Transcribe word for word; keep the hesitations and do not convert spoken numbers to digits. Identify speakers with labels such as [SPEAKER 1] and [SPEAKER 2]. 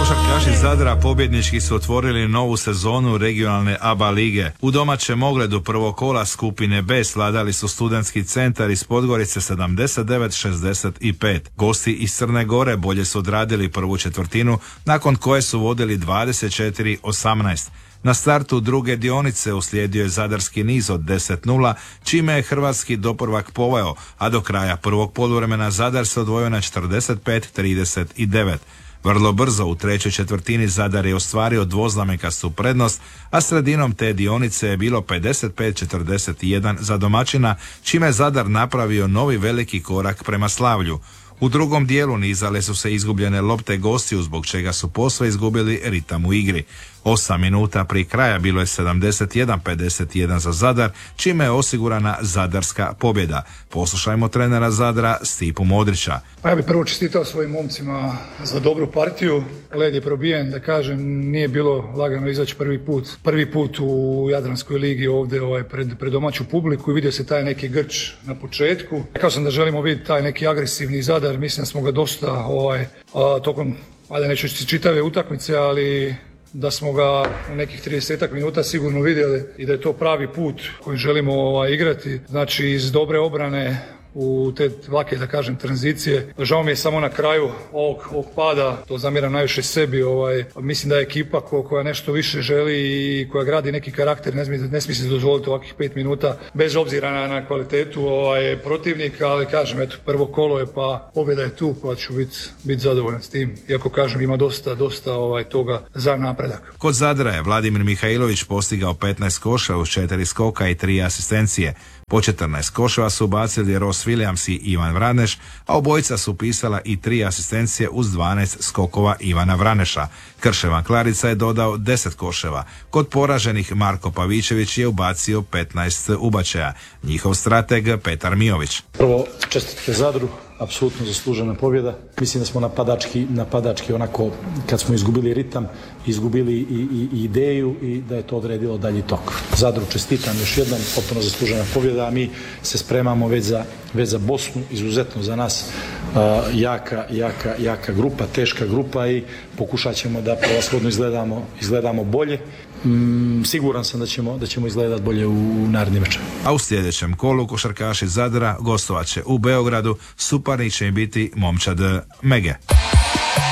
[SPEAKER 1] Košarkaši Zadra pobjednički su otvorili novu sezonu regionalne A B A lige. U domaćem ogledu prvog kola skupine B svladali su Studentski centar iz Podgorice sedamdeset devet šezdeset pet. Gosti iz Crne Gore bolje su odradili prvu četvrtinu, nakon koje su vodili dvadeset četiri osamnaest. Na startu druge dionice uslijedio je zadarski niz od deset nula, čime je hrvatski doprvak poveo, a do kraja prvog poluvremena Zadar se odvojio na četrdeset pet trideset devet. Vrlo brzo u trećoj četvrtini Zadar je ostvario dvoznamenkastu prednost, a sredinom te dionice je bilo pedeset pet četrdeset jedan za domaćina, čime je Zadar napravio novi veliki korak prema slavlju. U drugom dijelu nizale su se izgubljene lopte gostiju, zbog čega su posve izgubili ritam u igri. Osam minuta prije kraja bilo je sedamdeset jedan pedeset jedan za Zadar, čime je osigurana zadarska pobjeda. Poslušajmo trenera Zadra Stipu Modrića.
[SPEAKER 2] Pa ja bih prvo čestitao svojim momcima za dobru partiju. Led je probijen, da kažem, nije bilo lagano izaći prvi put. Prvi put u Jadranskoj ligi ovdje ovaj, pred, pred domaću publiku i vidio se taj neki grč na početku. Rekao sam da želimo vidjeti taj neki agresivni Zadar, mislim da smo ga dosta ovaj, a, tokom, ajde neću čitave utakmice, ali da smo ga u nekih tridesetak minuta sigurno vidjeli i da je to pravi put koji želimo ovaj, igrati. Znači iz dobre obrane u te lake, da kažem, tranzicije. Žao mi je samo na kraju ovog, ovog pada, to zamjeram najviše sebi, ovaj, mislim da je ekipa ko, koja nešto više želi i koja gradi neki karakter, ne smije, ne smije se dozvoliti ovakvih pet minuta, bez obzira na, na kvalitetu ovaj, protivnika, ali kažem, eto, prvo kolo je pa pobjeda je tu, pa ću biti bit zadovoljan s tim, iako kažem, ima dosta, dosta ovaj, toga za napredak.
[SPEAKER 1] Kod Zadra je Vladimir Mihajlović postigao petnaest koševa uz četiri skoka i tri asistencije. Po četrnaest koševa su bacili Ross Williams i Ivan Vraneš, a obojica su upisala i tri asistencije uz dvanaest skokova Ivana Vraneša. Krševan Klarica je dodao deset koševa. Kod poraženih Marko Pavićević je ubacio petnaest ubačaja. Njihov strateg Petar Mijović.
[SPEAKER 3] Prvo, čestitke Zadru, apsolutno zaslužena pobjeda. Mislim da smo napadački, napadački onako, kad smo izgubili ritam, izgubili i, i, i ideju i da je to odredilo dalji tok. Zadru čestitam još jednom, potpuno zaslužena pobjeda, a mi se spremamo već za, već za Bosnu, izuzetno za nas uh, jaka, jaka, jaka grupa, teška grupa i pokušat ćemo da prevashodno izgledamo, izgledamo bolje. Mm, siguran sam da ćemo, da ćemo izgledati bolje u narednim večerima.
[SPEAKER 1] A u sljedećem kolu košarkaši Zadra gostovat će u Beogradu, suparnik će im biti momčad Mege.